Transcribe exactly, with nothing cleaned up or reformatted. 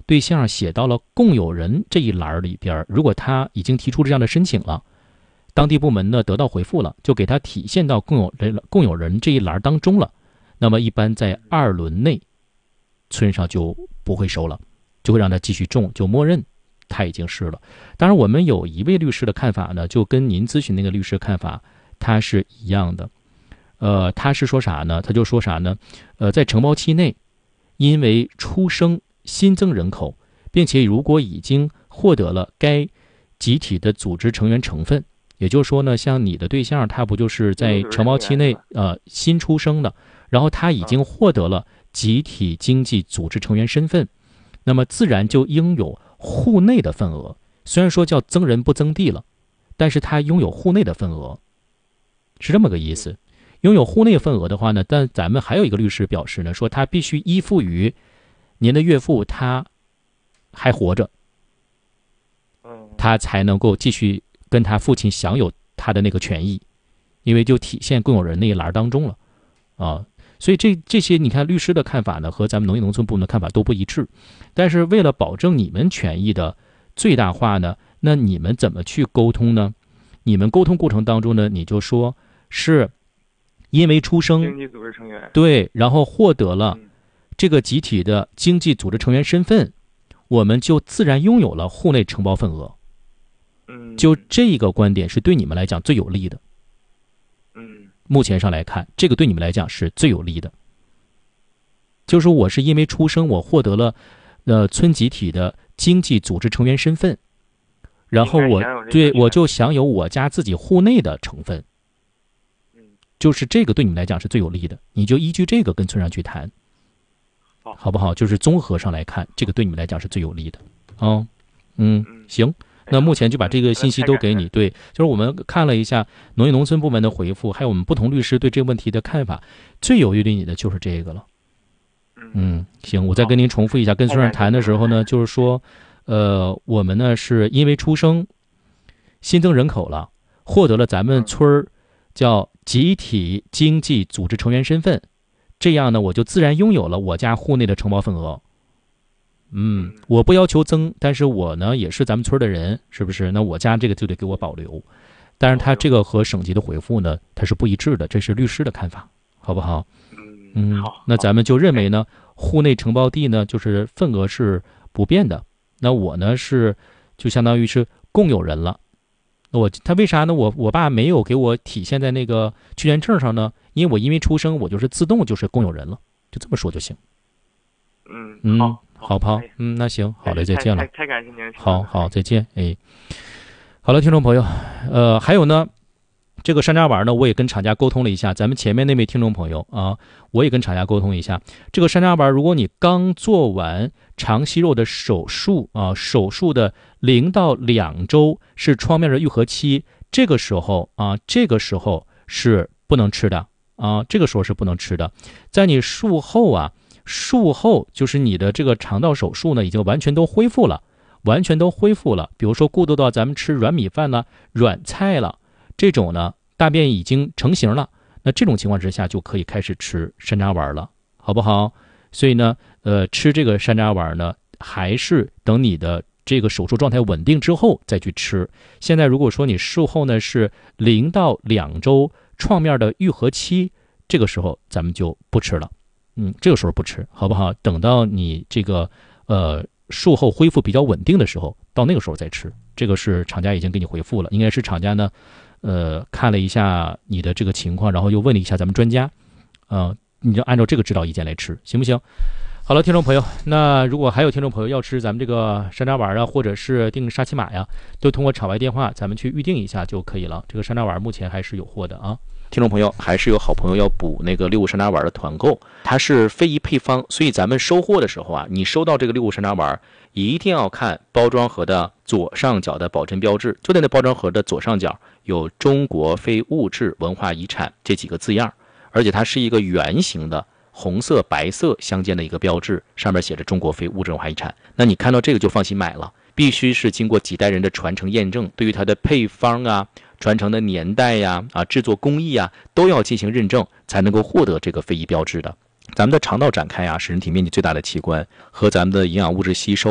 对象写到了共有人这一栏里边，如果他已经提出这样的申请了，当地部门呢得到回复了，就给他体现到共有人共有人这一栏当中了，那么一般在二轮内，村上就不会收了，就会让他继续种，就默认他已经是了。当然，我们有一位律师的看法呢，就跟您咨询那个律师看法他是一样的。呃，他是说啥呢？他就说啥呢？呃，在承包期内，因为出生新增人口，并且如果已经获得了该集体的组织成员成分，也就是说呢，像你的对象，他不就是在承包期内呃新出生的，然后他已经获得了集体经济组织成员身份，那么自然就应有户内的份额。虽然说叫增人不增地了，但是他拥有户内的份额，是这么个意思。拥有户内份额的话呢，但咱们还有一个律师表示呢，说他必须依附于您的岳父，他还活着，他才能够继续跟他父亲享有他的那个权益，因为就体现共有人那一栏当中了啊。所以这这些你看律师的看法呢，和咱们农业农村部门的看法都不一致。但是为了保证你们权益的最大化呢，那你们怎么去沟通呢？你们沟通过程当中呢，你就说是因为出生经济组织成员， 对，然后获得了这个集体的经济组织成员身份，我们就自然拥有了户内承包份额。 嗯， 就这个观点是对你们来讲最有利的。 嗯， 目前上来看，这个对你们来讲是最有利的。就是我是因为出生，我获得了呃村集体的经济组织成员身份，然后我对我就享有我家自己户内的成分。就是这个对你们来讲是最有利的，你就依据这个跟村上去谈，好不好？就是综合上来看，这个对你们来讲是最有利的。哦，嗯，行，那目前就把这个信息都给你。对，就是我们看了一下农业农村部门的回复，还有我们不同律师对这个问题的看法，最有利于你的就是这个了。嗯，行，我再跟您重复一下，跟村上谈的时候呢，就是说，呃，我们呢是因为出生新增人口了，获得了咱们村儿叫集体经济组织成员身份，这样呢，我就自然拥有了我家户内的承包份额。嗯，我不要求增，但是我呢也是咱们村的人，是不是？那我家这个就得给我保留。但是他这个和省级的回复呢，它是不一致的，这是律师的看法，好不好？嗯，好。那咱们就认为呢，户内承包地呢，就是份额是不变的。那我呢是就相当于是共有人了。我他为啥呢？我我爸没有给我体现在那个居权证上呢？因为我因为出生，我就是自动就是共有人了，就这么说就行。 嗯嗯， 好， 好不好？嗯，那行，好嘞，再见了。 太太感谢您。 好好，再见。哎，好了，听众朋友，呃，还有呢，这个山楂丸呢，我也跟厂家沟通了一下。咱们前面那位听众朋友啊，我也跟厂家沟通一下。这个山楂丸，如果你刚做完肠息肉的手术啊，手术的零到两周是创面的愈合期，这个时候啊，这个时候是不能吃的啊，这个时候是不能吃的。在你术后啊，术后就是你的这个肠道手术呢，已经完全都恢复了，完全都恢复了。比如说过渡到咱们吃软米饭了、软菜了，这种呢，大便已经成型了，那这种情况之下就可以开始吃山楂丸了，好不好？所以呢，呃，吃这个山楂丸呢，还是等你的这个手术状态稳定之后再去吃。现在如果说你术后呢是零到两周创面的愈合期，这个时候咱们就不吃了。嗯，这个时候不吃，好不好？等到你这个呃术后恢复比较稳定的时候，到那个时候再吃。这个是厂家已经给你回复了，应该是厂家呢，呃，看了一下你的这个情况，然后又问了一下咱们专家，呃，你就按照这个指导意见来吃，行不行？好了，听众朋友，那如果还有听众朋友要吃咱们这个山楂丸啊，或者是订沙琪玛呀，都通过场外电话咱们去预定一下就可以了。这个山楂丸目前还是有货的啊。听众朋友，还是有好朋友要补那个六物山楂丸的团购，它是非遗配方，所以咱们收货的时候啊，你收到这个六物山楂丸，一定要看包装盒的左上角的保真标志，就在那包装盒的左上角有中国非物质文化遗产这几个字样，而且它是一个圆形的红色白色相间的一个标志，上面写着中国非物质文化遗产。那你看到这个就放心买了，必须是经过几代人的传承验证，对于它的配方啊、传承的年代呀、啊、制作工艺啊，都要进行认证，才能够获得这个非遗标志的。咱们的肠道展开啊，是人体面积最大的器官，和咱们的营养物质吸收